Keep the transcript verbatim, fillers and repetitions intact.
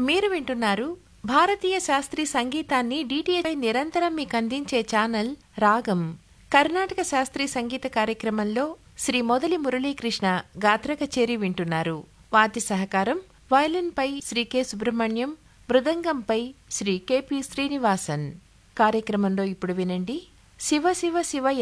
మీరు వింటున్నారు భారతీయ శాస్త్రీయ సంగీతాన్ని డిటిహెచ్ పై నిరంతరం మీకు అందించే ఛానల్ రాగం. కర్ణాటక శాస్త్రీయ సంగీత కార్యక్రమంలో శ్రీ మొదలి మురళీకృష్ణ గాత్ర కచేరీ వింటున్నారు. వాద్య సహకారం వయలిన్ పై శ్రీ కె సుబ్రహ్మణ్యం, మృదంగంపై శ్రీ కెపి శ్రీనివాసన్. కార్యక్రమంలో ఇప్పుడు వినండి శివ శివ శివ